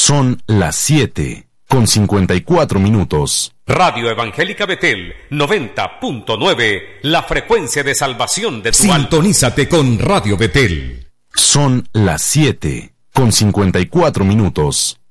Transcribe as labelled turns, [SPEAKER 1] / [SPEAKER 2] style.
[SPEAKER 1] Son las 7:54.
[SPEAKER 2] Radio Evangélica Betel 90.9, la frecuencia de salvación de tu alma.
[SPEAKER 3] Sintonízate con Radio Betel.
[SPEAKER 1] Son las 7:54.